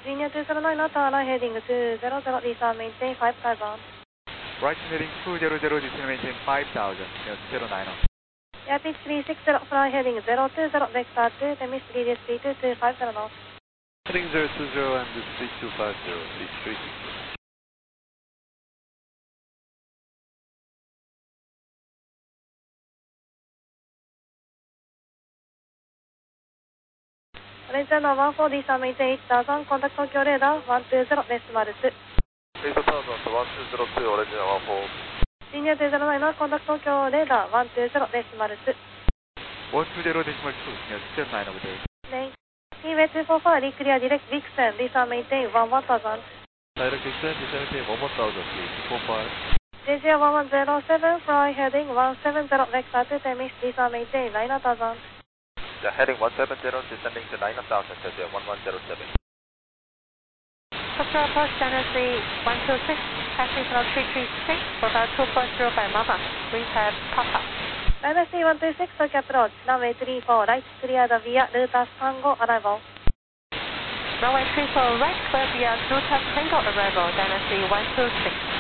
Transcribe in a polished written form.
Linear 209 not line heading 200, Lisa maintain 5000. Right heading 200, descend maintain 5000, 09. Yeah, pitch 360, fly heading 020, vector 2, Temis 3 250 knots. Heading 020 and 3250, pitch 360. Regional 14, Lisa maintain 8000, contact Tokyo radar 120, decimal 2. 8000 to 1202, original 14. Linear 209 contact Tokyo radar 120, decimal 2. 120, decimal 2, 09 over there. Lane. Seaway 245, clear direct Vixen, Lisa maintain 1000. Direct descent, descend maintain 1000, please, 245. JJ 1107, fly heading 170, vector 2, Temis, Lisa maintain 9000. Yeah, heading 170, descending to 9000, JJ 1107. Tokyo approach Dynasty 126, taxi from 336 for about 240 by Mama, wind type Papa. Dynasty 126, Tokyo approach, runway 34, right, clear the via Ruta Tango arrival. Runway 34 right, clear via Ruta Tango arrival, Dynasty 126.